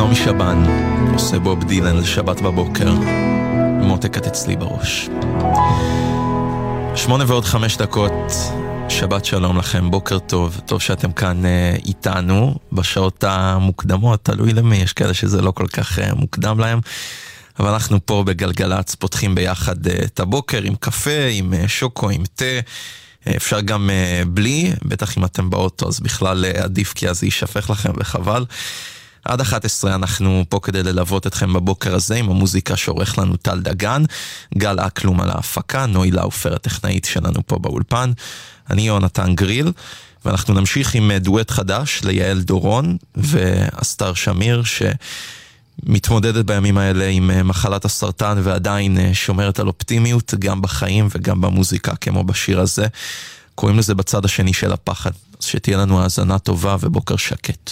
נעמי שבן עושה בוב דילן לשבת בבוקר, מותקת אצלי בראש. 8:05, שבת שלום לכם, בוקר טוב, טוב שאתם כאן איתנו בשעות המוקדמות, תלוי למי, יש כאלה שזה לא כל כך מוקדם להם, אבל אנחנו פה בגלגלץ פותחים ביחד את הבוקר עם קפה, עם שוקו, עם תה, אפשר גם בלי, בטח אם אתם באוטו אז בכלל עדיף, כי אז יישפך לכם וחבל. עד 11 אנחנו פה כדי ללוות אתכם בבוקר הזה עם המוזיקה שעורך לנו טל דגן, גל אקלום על ההפקה, נוי לאופר הטכנאית שלנו פה באולפן, אני יונתן גריל, ואנחנו נמשיך עם דואט חדש ליעל דורון ואסתר שמיר, שמתמודדת בימים האלה עם מחלת הסרטן ועדיין שומרת על אופטימיות גם בחיים וגם במוזיקה, כמו בשיר הזה, קוראים לזה בצד השני של הפחד. אז שתהיה לנו האזנה טובה ובוקר שקט.